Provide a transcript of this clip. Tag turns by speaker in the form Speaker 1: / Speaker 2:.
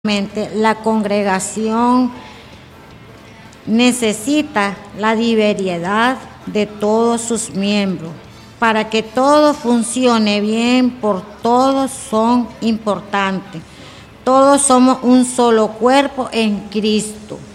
Speaker 1: La congregación necesita la diversidad de todos sus miembros para que todo funcione bien, por todos son importantes. Todos somos un solo cuerpo en Cristo.